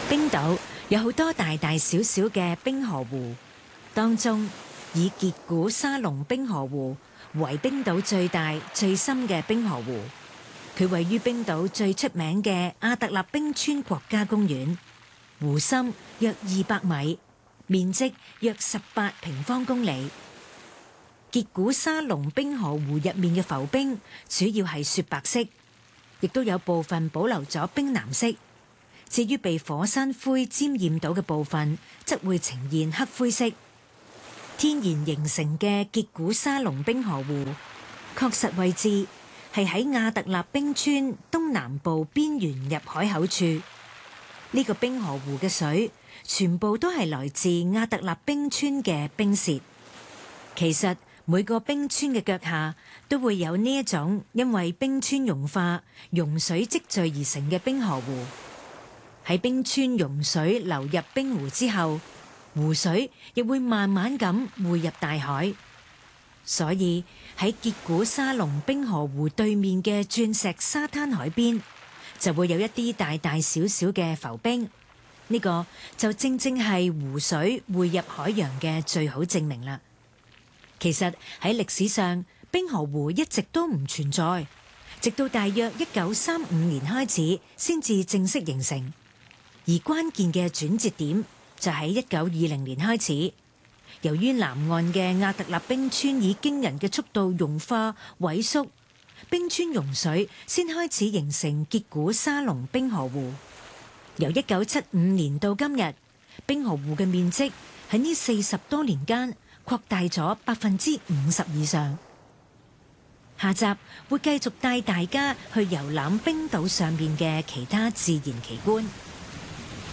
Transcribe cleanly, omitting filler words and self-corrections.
冰島有好多大大小小嘅冰河湖，當中以傑古沙龍冰河湖為冰島最大最深嘅冰河湖。佢位於冰島最出名嘅阿特納冰川國家公園，湖深約200米，面積約18平方公里。傑古沙龍冰河湖入面嘅浮冰主要係雪白色，亦都有部分保留咗冰藍色。至於被火山灰沾染到嘅部分，則會呈現黑灰色。天然形成嘅傑古沙龍冰河湖，確實位置係喺阿特納冰川東南部邊緣入海口處。呢個冰河湖嘅水全部都係來自阿特納冰川嘅冰屑。其實每個冰川嘅腳下都會有呢一種因為冰川融化、融水積聚而成嘅冰河湖。喺冰川融水流入冰湖之後，湖水亦會慢慢咁匯入大海。所以喺傑古沙龍冰河湖對面嘅鑽石沙灘海邊，就會有一啲大大小小嘅浮冰。呢個就正正係湖水匯入海洋嘅最好證明啦。其實喺歷史上，冰河湖一直都唔存在，直到大約1935年開始先至正式形成。而關鍵嘅轉折點就喺1920年開始，由於南岸嘅阿特納冰川以驚人嘅速度融化萎縮，冰川融水先開始形成傑古沙龍冰河湖。由1975年到今日，冰河湖嘅面積喺呢40多年間擴大咗50%以上。下集會繼續帶大家去遊覽冰島上面嘅其他自然奇觀。